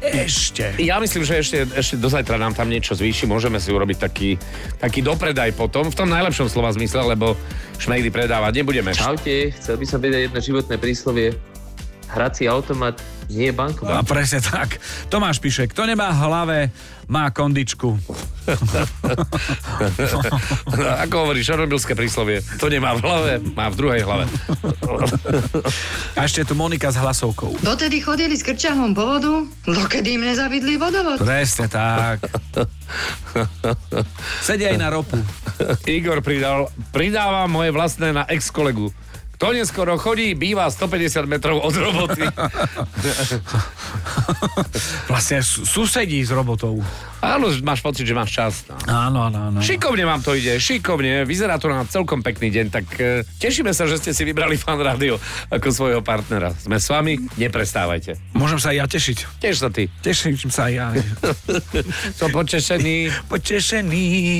Ešte. Ja myslím, že ešte do zajtra nám tam niečo zvýši, môžeme si urobiť taký dopredaj potom, v tom najlepšom slova zmysle, lebo šmejdy predávať nebudeme. Čaute, chcel by som vedieť jedno životné príslovie. Hrací automat nie je bankomat. A presne tak. Tomáš píše, kto nemá v hlave, má kondičku. Ako hovorí šarnobilské príslovie, to nemá v hlave, má v druhej hlave. A ešte tu Monika s hlasovkou. Dotedy chodili s krčahom po vodu, dokedy im nezavidli vodovod. Presne tak. Sedia aj na ropu. Igor pridáva moje vlastné na ex-kolegu. Kto neskoro chodí, býva 150 metrov od roboty. Vlastne susedí s robotou. Áno, máš pocit, že máš čas. No. Áno. Šikovne vám to ide, šikovne. Vyzerá to na celkom pekný deň, tak tešíme sa, že ste si vybrali Fan Rádio ako svojho partnera. Sme s vami, neprestávajte. Môžem sa aj ja tešiť. Teš sa ty. Teším sa aj ja. Som potešený. Potešený.